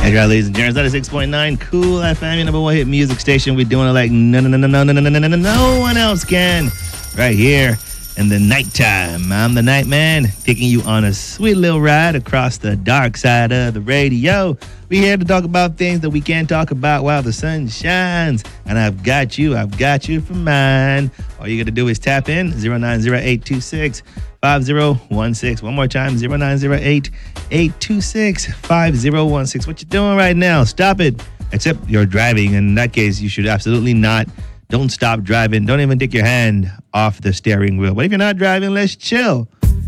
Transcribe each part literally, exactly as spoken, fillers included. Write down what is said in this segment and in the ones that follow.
Hey, right, ladies and gentlemen, ninety-six point nine Cool F M, your number one hit music station. We're doing it like no, no, no, no, no, no, no, no, no, no, no one else can. Right here in the nighttime. I'm the night man, taking you on a sweet little ride across the dark side of the radio. We're here to talk about things that we can't talk about while the sun shines. And I've got you, I've got you for mine. All you got to do is tap in zero nine zero eight two six five zero one six. One more time, zero nine zero eight eight two six five zero one six. What you doing right now? Stop it. Except you're driving. In that case, you should absolutely not. Don't stop driving. Don't even take your hand off the steering wheel. But if you're not driving, let's chill.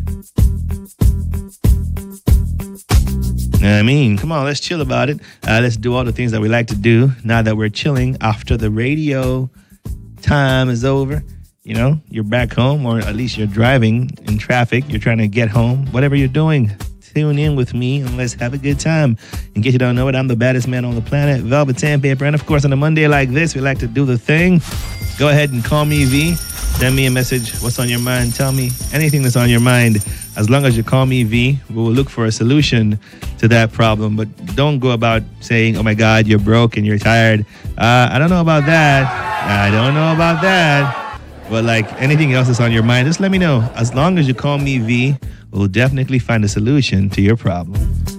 I mean, come on, let's chill about it. Uh, let's do all the things that we like to do now that we're chilling after the radio time is over. You know, you're back home, or at least you're driving in traffic. You're trying to get home. Whatever you're doing, tune in with me and let's have a good time. In case you don't know it, I'm the baddest man on the planet, Velvet Sandpaper. And of course, on a Monday like this, we like to do the thing. Go ahead and call me V. Send me a message. What's on your mind? Tell me anything that's on your mind. As long as you call me V, we will look for a solution to that problem. But don't go about saying, oh my God, you're broke and you're tired. Uh, I don't know about that. I don't know about that. But like anything else that's on your mind, just let me know. As long as you call me V, we'll definitely find a solution to your problem.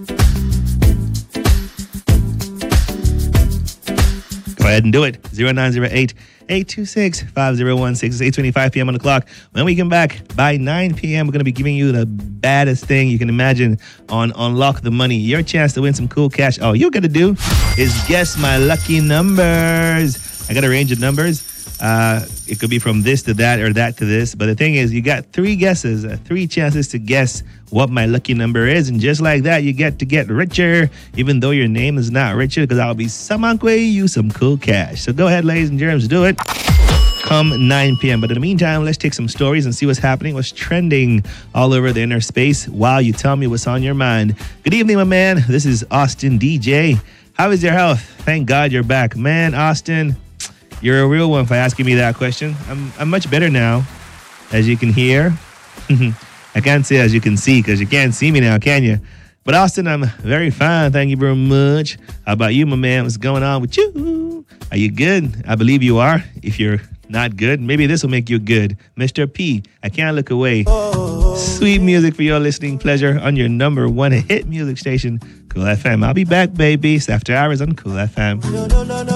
Go ahead and do it. zero nine zero eight eight two six five zero one six. It's eight twenty-five p.m. on the clock. When we come back by nine p.m., we're going to be giving you the baddest thing you can imagine on Unlock the Money. Your chance to win some cool cash. All you got to do is guess my lucky numbers. I got a range of numbers. Uh, it could be from this to that or that to this. But the thing is, you got three guesses, uh, three chances to guess what my lucky number is. And just like that, you get to get richer, even though your name is not Richard, because I'll be samankwe you some cool cash. So go ahead, ladies and germs, do it. Come nine p.m. But in the meantime, let's take some stories and see what's happening, what's trending all over the inner space while you tell me what's on your mind. Good evening, my man. This is Austin D J. How is your health? Thank God you're back. Man, Austin, you're a real one for asking me that question. I'm I'm much better now, as you can hear. I can't say as you can see, because you can't see me now, can you? But Austin, I'm very fine. Thank you very much. How about you, my man? What's going on with you? Are you good? I believe you are. If you're not good, maybe this will make you good. Mister P, I can't look away. Sweet music for your listening pleasure on your number one hit music station, Cool F M. I'll be back, baby. It's After Hours on Cool F M.